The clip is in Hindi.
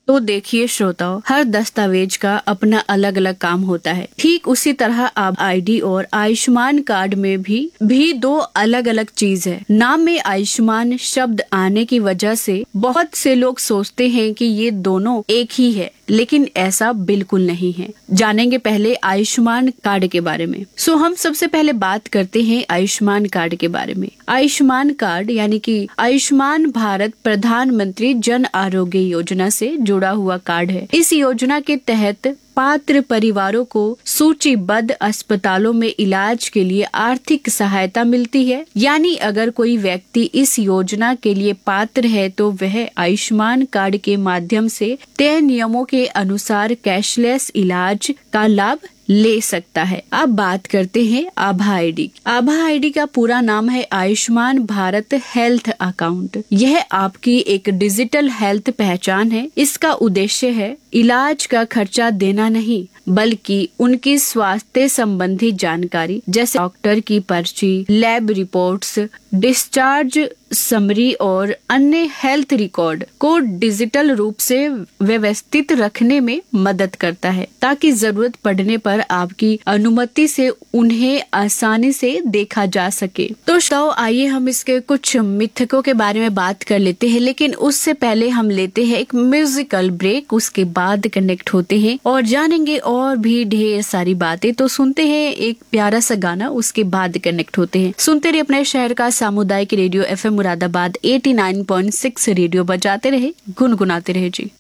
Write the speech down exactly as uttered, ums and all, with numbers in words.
तो देखिए श्रोताओ, हर दस्तावेज का अपना अलग अलग काम होता है। ठीक उसी तरह आप आईडी और आयुष्मान कार्ड में भी भी दो अलग अलग चीज है। नाम में आयुष्मान शब्द आने की वजह से बहुत से लोग सोचते हैं कि ये दोनों एक ही है, लेकिन ऐसा बिल्कुल नहीं है। जानेंगे पहले आयुष्मान कार्ड के बारे में। सो हम सबसे पहले बात करते हैं आयुष्मान कार्ड के बारे में। आयुष्मान कार्ड यानी कि आयुष्मान भारत प्रधानमंत्री जन आरोग्य योजना से जुड़ा हुआ कार्ड है। इस योजना के तहत पात्र परिवारों को सूचीबद्ध अस्पतालों में इलाज के लिए आर्थिक सहायता मिलती है। यानी अगर कोई व्यक्ति इस योजना के लिए पात्र है तो वह आयुष्मान कार्ड के माध्यम से तय नियमों के अनुसार कैशलेस इलाज का लाभ ले सकता है। अब बात करते हैं आभा आईडी। आभा आईडी का पूरा नाम है आयुष्मान भारत हेल्थ अकाउंट। यह आपकी एक डिजिटल हेल्थ पहचान है। इसका उद्देश्य है इलाज का खर्चा देना नहीं, बल्कि उनकी स्वास्थ्य संबंधी जानकारी जैसे डॉक्टर की पर्ची, लैब रिपोर्ट्स, डिस्चार्ज समरी और अन्य हेल्थ रिकॉर्ड को डिजिटल रूप से व्यवस्थित रखने में मदद करता है, ताकि जरूरत पड़ने पर आपकी अनुमति से उन्हें आसानी से देखा जा सके। तो श्रोताओ, आइए हम इसके कुछ मिथकों के बारे में बात कर लेते हैं, लेकिन उससे पहले हम लेते हैं एक म्यूजिकल ब्रेक। उसके बाद कनेक्ट होते हैं और जानेंगे और भी ढेर सारी बातें। तो सुनते हैं एक प्यारा सा गाना, उसके बाद कनेक्ट होते हैं। सुनते रहे अपने शहर का सामुदायिक radio F M Moradabad eighty nine point six radio. बजाते रहे, गुनगुनाते रहे जी।